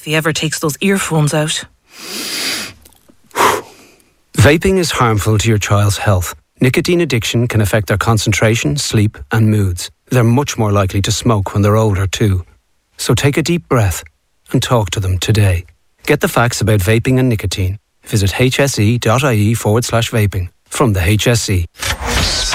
if he ever takes those earphones out. Vaping is harmful to your child's health. Nicotine addiction can affect their concentration, sleep and moods. They're much more likely to smoke when they're older too. So take a deep breath and talk to them today. Get the facts about vaping and nicotine. Visit hse.ie/vaping from the HSE.